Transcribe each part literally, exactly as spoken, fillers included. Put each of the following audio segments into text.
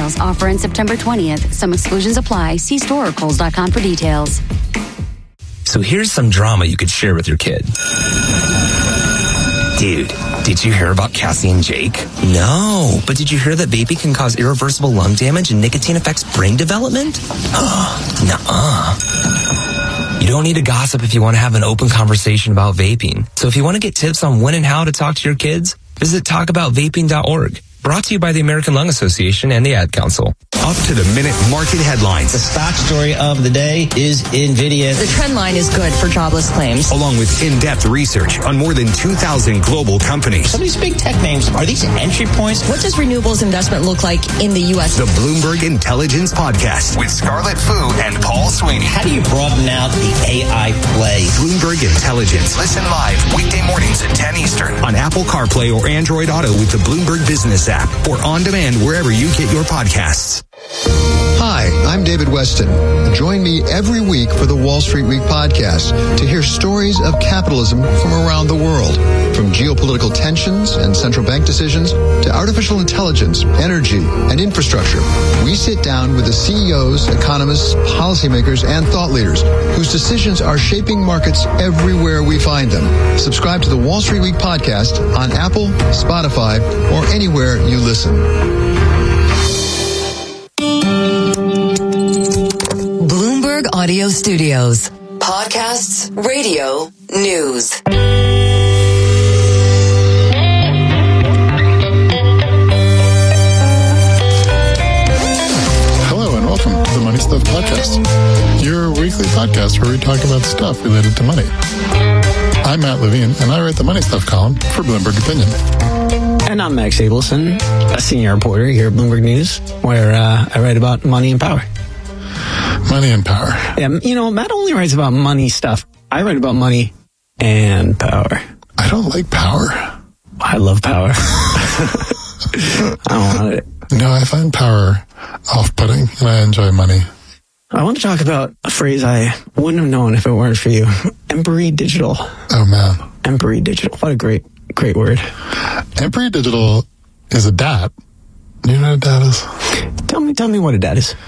details. Offer ends September twentieth. Some exclusions apply. See store or Kohl's dot com for details. So here's some drama you could share with your kid. Dude, did you hear about Cassie and Jake? No, but did you hear that vaping can cause irreversible lung damage and nicotine affects brain development? Nuh-uh. You don't need to gossip if you want to have an open conversation about vaping. So if you want to get tips on when and how to talk to your kids, visit talk about vaping dot org. Brought to you by the American Lung Association and the Ad Council. Up to the minute market headlines. The stock story of the day is NVIDIA. The trend line is good for jobless claims. Along with in-depth research on more than two thousand global companies. Some of these big tech names, are these entry points? What does renewables investment look like in the U S? The Bloomberg Intelligence Podcast with Scarlett Fu and Paul Sweeney. How do you broaden out the A I play? Bloomberg Intelligence. Listen live weekday mornings at ten Eastern on Apple CarPlay or Android Auto with the Bloomberg Business app or on demand wherever you get your podcasts. Hi, I'm David Weston. Join me every week for the Wall Street Week podcast to hear stories of capitalism from around the world. From geopolitical tensions and central bank decisions to artificial intelligence, energy, and infrastructure, we sit down with the C E Os, economists, policymakers, and thought leaders whose decisions are shaping markets everywhere we find them. Subscribe to the Wall Street Week podcast on Apple, Spotify, or anywhere you listen. Bloomberg Audio Studios. Podcasts, radio, news. Hello and welcome to the Money Stuff Podcast, your weekly podcast where we talk about stuff related to money. I'm Matt Levine, and I write the Money Stuff column for Bloomberg Opinion. And I'm Max Abelson, a senior reporter here at Bloomberg News, where uh, I write about money and power. Money and power. Yeah, you know, Matt only writes about money stuff. I write about money and power. I don't like power. I love power. I don't want it. No, I find power off-putting, and I enjoy money. I want to talk about a phrase I wouldn't have known if it weren't for you. Embry Digital. Oh, man. Embry Digital. What a great, great word. Embry Digital is a D A T. Do you know what a D A T is? Tell me, tell me what a D A T is.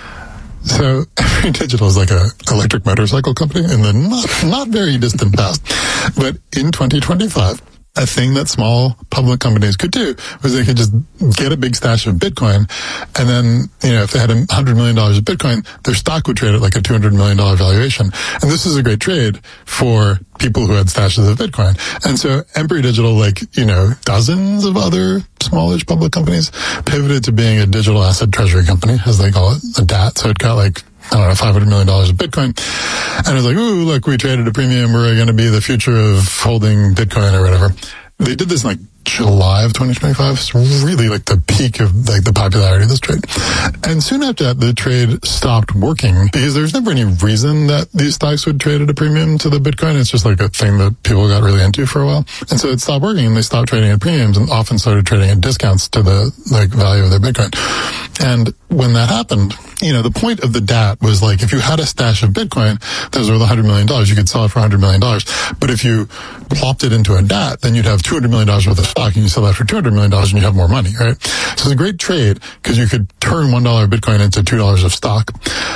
So, Embry Digital is like a electric motorcycle company in the not, not very distant past. But in twenty twenty-five, a thing that small public companies could do was they could just get a big stash of Bitcoin, and then, you know, if they had one hundred million dollars of Bitcoin, their stock would trade at like a two hundred million dollars valuation. And this is a great trade for people who had stashes of Bitcoin. And so Embry Digital, like, you know, dozens of other smallish public companies pivoted to being a digital asset treasury company, as they call it, a D A T. So it got like, I don't know, five hundred million dollars of Bitcoin. And it was like, ooh, look, we traded a premium. We're going to be the future of holding Bitcoin or whatever. They did this in like July of twenty twenty-five. It's really like the peak of like the popularity of this trade. And soon after that, the trade stopped working because there's never any reason that these stocks would trade at a premium to the Bitcoin. It's just like a thing that people got really into for a while. And so it stopped working, and they stopped trading at premiums and often started trading at discounts to the like value of their Bitcoin. And when that happened, you know, the point of the D A T was like, if you had a stash of Bitcoin that was worth one hundred million dollars, you could sell it for one hundred million dollars. But if you plopped it into a D A T, then you'd have two hundred million dollars worth of stock, and you sell that for two hundred million dollars and you have more money, right? So it's a great trade because you could turn one dollar of Bitcoin into two dollars of stock.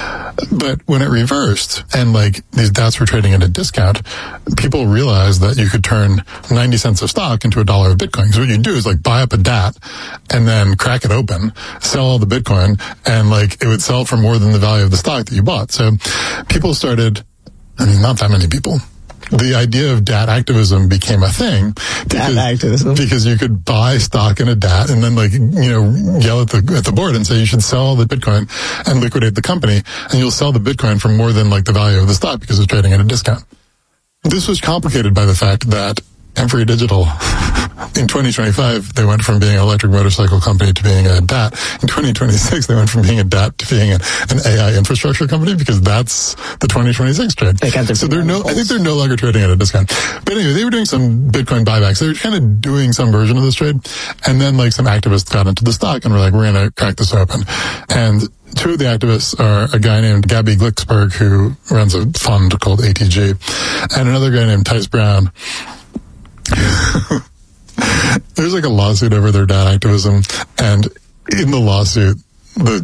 But when it reversed and like these D A Ts were trading at a discount, people realized that you could turn ninety cents of stock into a dollar of Bitcoin. So what you do is like buy up a D A T and then crack it open, sell all the Bitcoin, and like it would sell for more than the value of the stock that you bought. So people started, I mean, not that many people. The idea of D A T activism became a thing. Because, D A T activism. Because you could buy stock in a D A T and then like, you know, yell at the, at the board and say you should sell all the Bitcoin and liquidate the company, and you'll sell the Bitcoin for more than like the value of the stock because it's trading at a discount. This was complicated by the fact that Embry Digital, in twenty twenty-five, they went from being an electric motorcycle company to being a D A T. In twenty twenty-six, they went from being a D A T to being an, an A I infrastructure company because that's the twenty twenty-six trade. They got their so they're no, I think they're no longer trading at a discount. But anyway, they were doing some Bitcoin buybacks. They were kind of doing some version of this trade. And then like some activists got into the stock and were like, we're going to crack this open. And two of the activists are a guy named Gabby Glicksberg, who runs a fund called A T G, and another guy named Tice Brown. There's like a lawsuit over their D A T activism, and in the lawsuit, the